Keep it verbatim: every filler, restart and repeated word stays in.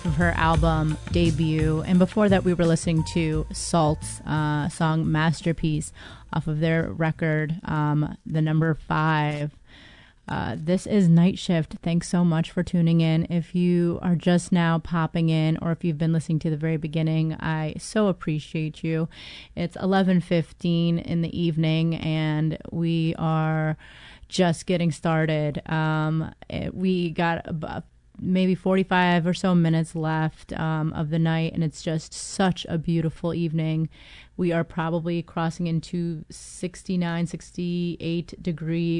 of her album debut, and before that we were listening to Salt's uh, song Masterpiece off of their record, um, the number five. Uh, this is Night Shift. Thanks so much for tuning in. If you are just now popping in, or if you've been listening to the very beginning, I so appreciate you. It's eleven fifteen in the evening, and we are just getting started. Um, it, we got about maybe forty-five or so minutes left um, of the night, and it's just such a beautiful evening. We are probably crossing into sixty-nine, sixty-eight degree